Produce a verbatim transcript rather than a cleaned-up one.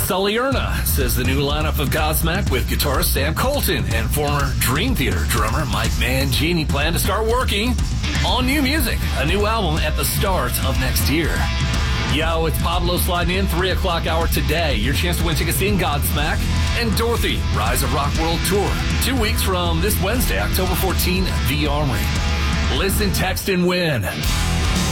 Sully Erna says the new lineup of Godsmack with guitarist Sam Colton and former Dream Theater drummer Mike Mangini plan to start working on new music, a new album at the start of next year. Yo, it's Pablo sliding in, three o'clock hour today. Your chance to win tickets in Godsmack and Dorothy, Rise of Rock World Tour. Two weeks from this Wednesday, October fourteenth, the Armory. Listen, text, and win.